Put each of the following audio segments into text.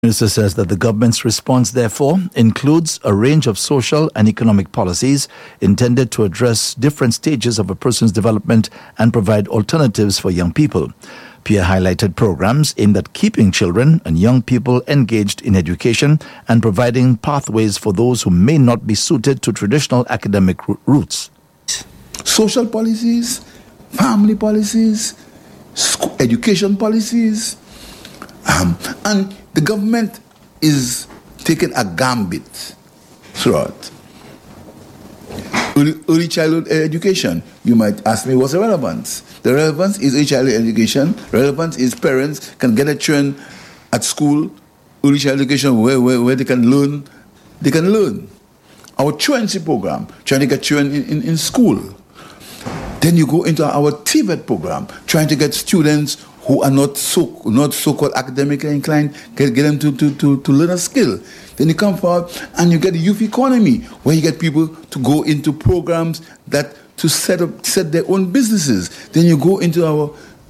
The minister says that the government's response, therefore, includes a range of social and economic policies intended to address different stages of a person's development and provide alternatives for young people. Pierre highlighted programs aimed at keeping children and young people engaged in education and providing pathways for those who may not be suited to traditional academic routes. Social policies, family policies, education policies, and the government is taking a gambit throughout. Early childhood education. You might ask me, what's the relevance? The relevance is early childhood education. Relevance is parents can get a train at school, early childhood education, where they can learn. They can learn. Our truancy program, trying to get children in school. Then you go into our TVET program, trying to get students who are not so-called academically inclined, get them to learn a skill. Then you come forward and you get the youth economy, where you get people to go into programs that to set their own businesses. Then you go into our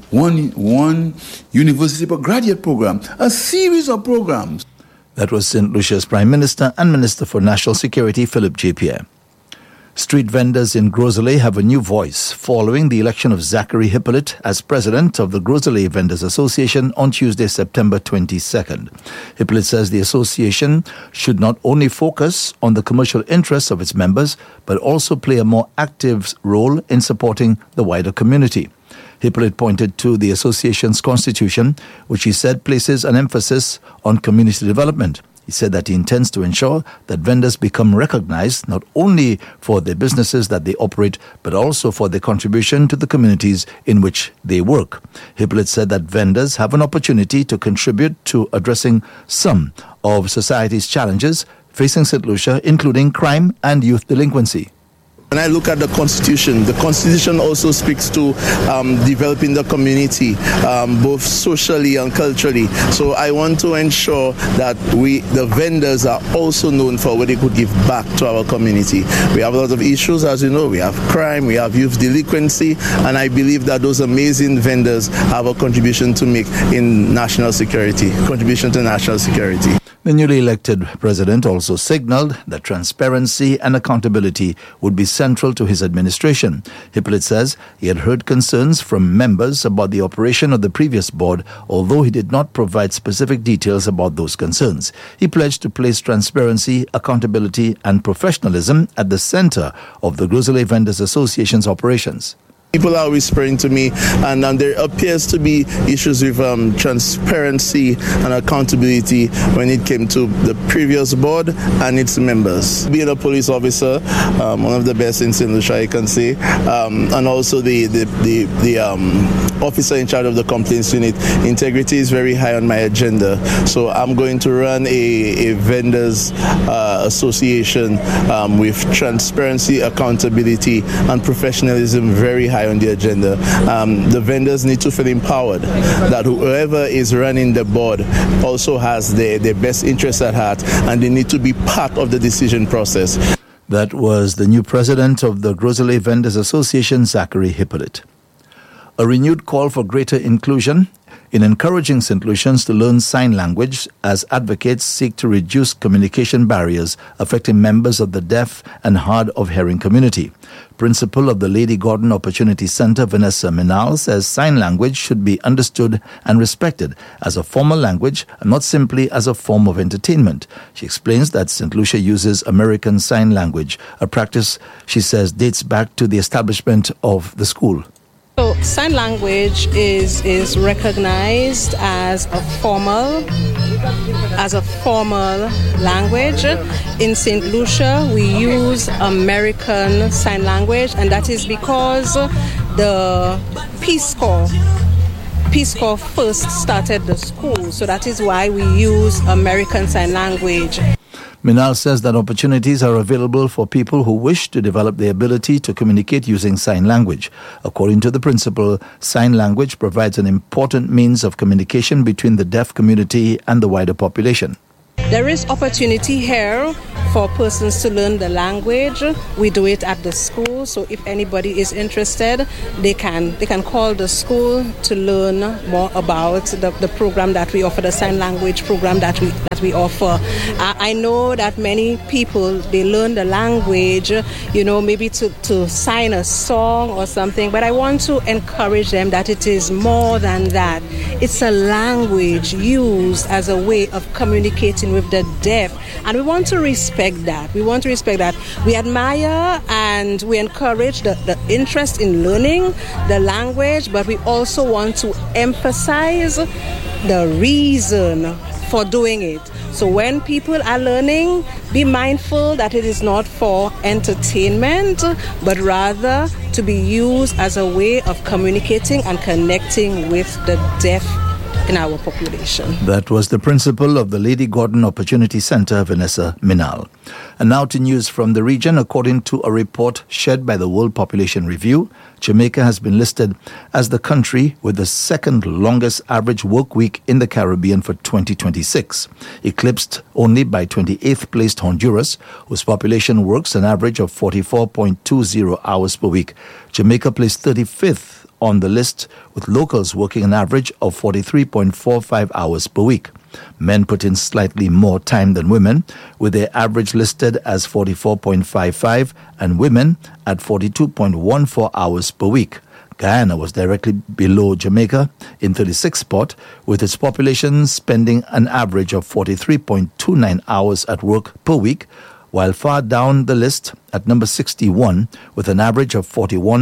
one university graduate program, a series of programs. That was St. Lucia's Prime Minister and Minister for National Security, Philip J. Pierre. Street vendors in Gros Islet have a new voice following the election of Zachary Hippolyte as president of the Gros Islet Vendors Association on Tuesday, September 22nd. Hippolyte says the association should not only focus on the commercial interests of its members, but also play a more active role in supporting the wider community. Hippolyte pointed to the association's constitution, which he said places an emphasis on community development. He said that he intends to ensure that vendors become recognized not only for the businesses that they operate, but also for their contribution to the communities in which they work. Hippolyte said that vendors have an opportunity to contribute to addressing some of society's challenges facing St. Lucia, including crime and youth delinquency. When I look at the Constitution also speaks to developing the community, both socially and culturally. So I want to ensure that the vendors are also known for what they could give back to our community. We have a lot of issues, as you know. We have crime, we have youth delinquency, and I believe that those amazing vendors have a contribution to make in national security, contribution to national security. The newly elected president also signaled that transparency and accountability would be central to his administration. Hippolyte says he had heard concerns from members about the operation of the previous board, although he did not provide specific details about those concerns. He pledged to place transparency, accountability, and professionalism at the center of the Gros Islet Vendors Association's operations. People are whispering to me, and there appears to be issues with transparency and accountability when it came to the previous board and its members. Being a police officer, one of the best in St. Lucia, I can say, and also the officer in charge of the complaints unit, integrity is very high on my agenda. So I'm going to run a vendors association with transparency, accountability, and professionalism very high on the agenda. The vendors need to feel empowered that whoever is running the board also has their best interests at heart, and they need to be part of the decision process. That was the new president of the Gros Islet Vendors Association, Zachary Hippolyte. A renewed call for greater inclusion in encouraging St. Lucians to learn sign language as advocates seek to reduce communication barriers affecting members of the deaf and hard of hearing community. Principal of the Lady Gordon Opportunity Center, Vanessa Minal, says sign language should be understood and respected as a formal language and not simply as a form of entertainment. She explains that St. Lucia uses American Sign Language, a practice she says dates back to the establishment of the school. So sign language is recognized as a formal language. In St. Lucia, we use American Sign Language, and that is because the Peace Corps first started the school. So that is why we use American Sign Language. Minal says that opportunities are available for people who wish to develop the ability to communicate using sign language. According to the principal, sign language provides an important means of communication between the deaf community and the wider population. There is opportunity here for persons to learn the language. We do it at the school, so if anybody is interested, they can call the school to learn more about the program that we offer, the sign language program that we offer. I know that many people, they learn the language, maybe to sign a song or something, but I want to encourage them that it is more than that. It's a language used as a way of communicating with the deaf, and we want to respect that. We admire and we encourage the interest in learning the language, but we also want to emphasize the reason for doing it. So when people are learning, be mindful that it is not for entertainment, but rather to be used as a way of communicating and connecting with the deaf in our population. That was the principal of the Lady Gordon Opportunity Center, Vanessa Minal. And now to news from the region. According to a report shared by the World Population Review, Jamaica has been listed as the country with the second longest average work week in the Caribbean for 2026, eclipsed only by 28th placed Honduras, whose population works an average of 44.20 hours per week. Jamaica placed 35th on the list, with locals working an average of 43.45 hours per week. Men put in slightly more time than women, with their average listed as 44.55 and women at 42.14 hours per week. Guyana was directly below Jamaica in 36th spot, with its population spending an average of 43.29 hours at work per week, while far down the list at number 61, with an average of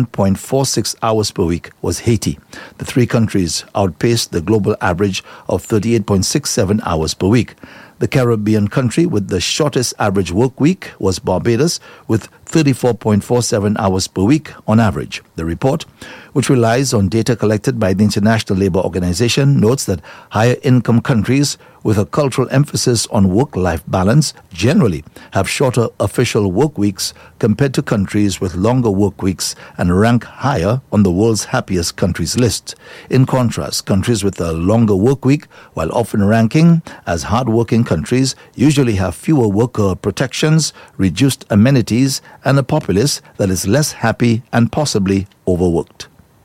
41.46 hours per week, was Haiti. The three countries outpaced the global average of 38.67 hours per week. The Caribbean country with the shortest average work week was Barbados, with 34.47 hours per week on average. The report, which relies on data collected by the International Labour Organization, notes that higher income countries with a cultural emphasis on work-life balance generally have shorter official work weeks compared to countries with longer work weeks and rank higher on the world's happiest countries list. In contrast, countries with a longer work week, while often ranking as hard-working countries, usually have fewer worker protections, reduced amenities, and a populace that is less happy and possibly overworked.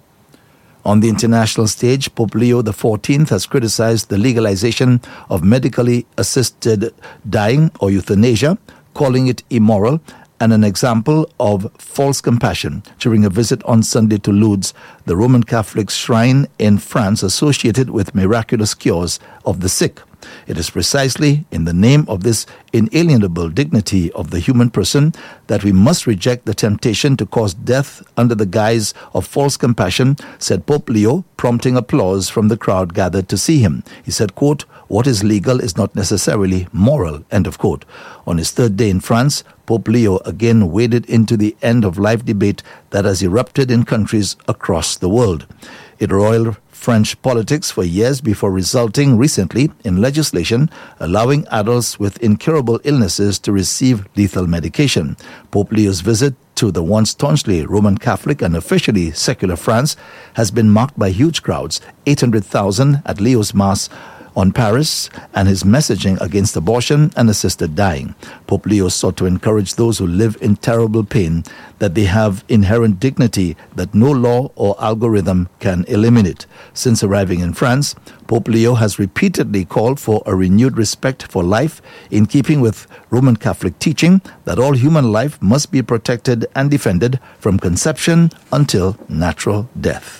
On the international stage, Pope Leo XIV has criticized the legalization of medically assisted dying or euthanasia, calling it immoral and an example of false compassion during a visit on Sunday to Lourdes, the Roman Catholic shrine in France associated with miraculous cures of the sick. It is precisely in the name of this inalienable dignity of the human person that we must reject the temptation to cause death under the guise of false compassion, said Pope Leo, prompting applause from the crowd gathered to see him. He said, quote, "What is legal is not necessarily moral," end of quote. On his third day in France, Pope Leo again waded into the end-of-life debate that has erupted in countries across the world. It roiled French politics for years before resulting recently in legislation allowing adults with incurable illnesses to receive lethal medication. Pope Leo's visit to the once staunchly Roman Catholic and officially secular France has been marked by huge crowds, 800,000 at Leo's Mass on Paris, and his messaging against abortion and assisted dying. Pope Leo sought to encourage those who live in terrible pain that they have inherent dignity that no law or algorithm can eliminate. Since arriving in France, Pope Leo has repeatedly called for a renewed respect for life, in keeping with Roman Catholic teaching that all human life must be protected and defended from conception until natural death.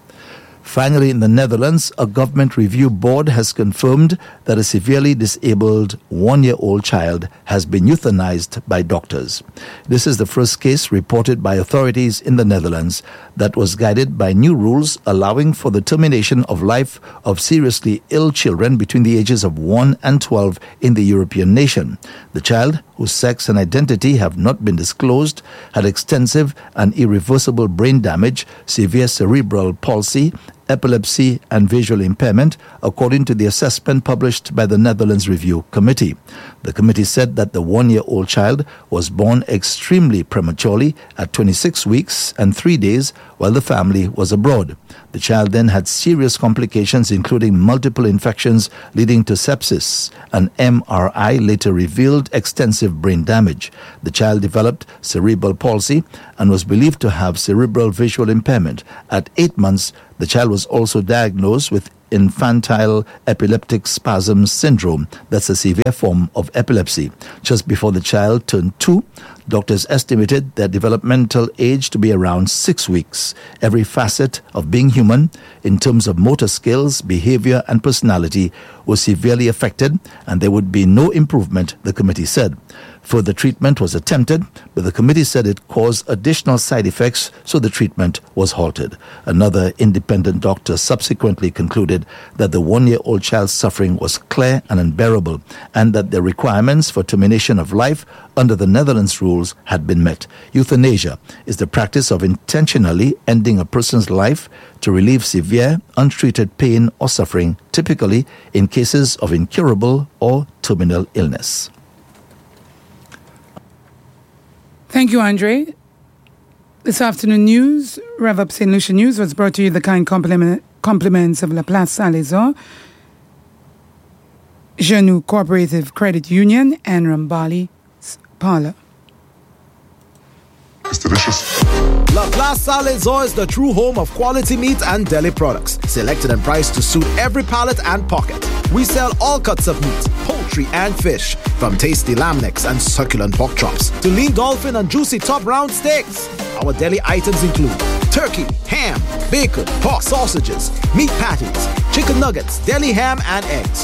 Finally, in the Netherlands, a government review board has confirmed that a severely disabled one-year-old child has been euthanized by doctors. This is the first case reported by authorities in the Netherlands that was guided by new rules allowing for the termination of life of seriously ill children between the ages of 1 and 12 in the European nation. The child, whose sex and identity have not been disclosed, had extensive and irreversible brain damage, severe cerebral palsy, epilepsy and visual impairment, according to the assessment published by the Netherlands Review Committee. The committee said that the 1-year-old child was born extremely prematurely at 26 weeks and 3 days while the family was abroad. The child then had serious complications, including multiple infections leading to sepsis. An MRI later revealed extensive brain damage. The child developed cerebral palsy and was believed to have cerebral visual impairment. At 8 months, the child was also diagnosed with infantile epileptic spasm syndrome. That's a severe form of epilepsy. Just before the child turned 2, doctors estimated their developmental age to be around 6 weeks. Every facet of being human, in terms of motor skills, behavior, and personality, was severely affected, and there would be no improvement, the committee said. Further treatment was attempted, but the committee said it caused additional side effects, so the treatment was halted. Another independent doctor subsequently concluded that the 1-year-old child's suffering was clear and unbearable, and that the requirements for termination of life under the Netherlands rules had been met. Euthanasia is the practice of intentionally ending a person's life to relieve severe, untreated pain or suffering, typically in cases of incurable or terminal illness. Thank you, Andre. This afternoon news, Rev Up St. Lucia News, was brought to you the kind compliments of La Place Saint-Lazare, Genou Cooperative Credit Union, and Rambali's Parlor. It's delicious. La Place Saint-Lazare is the true home of quality meat and deli products, selected and priced to suit every palate and pocket. We sell all cuts of meat, poultry and fish, from tasty lamb necks and succulent pork chops to lean dolphin and juicy top round steaks. Our deli items include turkey, ham, bacon, pork sausages, meat patties, chicken nuggets, deli ham and eggs,